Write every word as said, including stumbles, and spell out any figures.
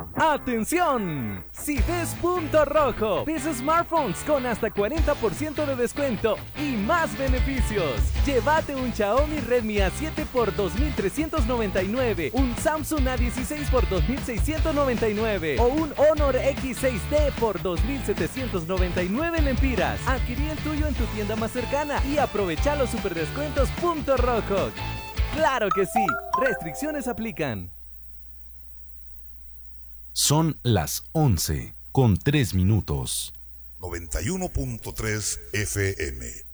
¡Atención! Si ves Punto Rojo, ves smartphones con hasta cuarenta por ciento de descuento y más beneficios. Llévate un Xiaomi Redmi A siete por dos mil trescientos noventa y nueve, un Samsung A dieciséis por dos mil seiscientos noventa y nueve o un Honor X seis D por dos mil setecientos noventa y nueve lempiras. Adquirí el tuyo en tu tienda más cercana y aprovecha los superdescuentos Punto Rojo. ¡Claro que sí! Restricciones aplican. Son las once con tres minutos. noventa y uno punto tres F M.